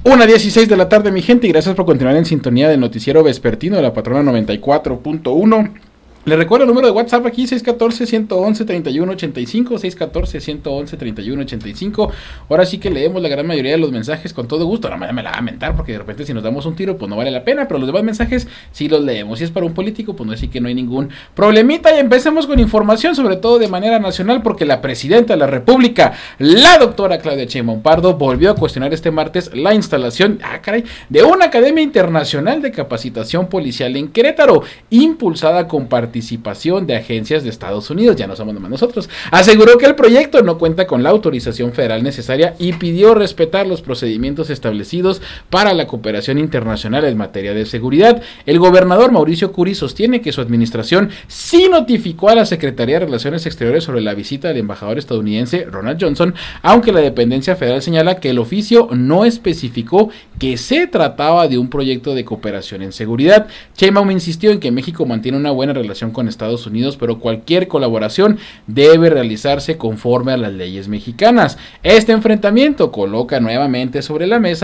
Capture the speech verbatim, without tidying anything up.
una dieciséis de la tarde, mi gente, y gracias por continuar en sintonía del noticiero vespertino de la Patrona noventa y cuatro punto uno. Les recuerdo el número de WhatsApp aquí, seis uno cuatro, uno uno uno, tres uno ocho cinco, seis uno cuatro, uno uno uno, tres uno ocho cinco. Ahora sí que leemos la gran mayoría de los mensajes con todo gusto. Ahora me la va a mentar porque de repente si nos damos un tiro pues no vale la pena, pero los demás mensajes sí los leemos. Si es para un político pues no es así que no hay ningún problemita. Y empecemos con información, sobre todo de manera nacional, porque la presidenta de la República, la doctora Claudia Sheinbaum Pardo, volvió a cuestionar este martes la instalación, ah caray, de una academia internacional de capacitación policial en Querétaro, impulsada con participación participación de agencias de Estados Unidos, ya no somos nomás nosotros. Aseguró que el proyecto no cuenta con la autorización federal necesaria y pidió respetar los procedimientos establecidos para la cooperación internacional en materia de seguridad. El gobernador Mauricio Curi sostiene que su administración sí notificó a la Secretaría de Relaciones Exteriores sobre la visita del embajador estadounidense Ronald Johnson, aunque la dependencia federal señala que el oficio no especificó que se trataba de un proyecto de cooperación en seguridad. Sheinbaum insistió en que México mantiene una buena relación con Estados Unidos, pero cualquier colaboración debe realizarse conforme a las leyes mexicanas. Este enfrentamiento coloca nuevamente sobre la mesa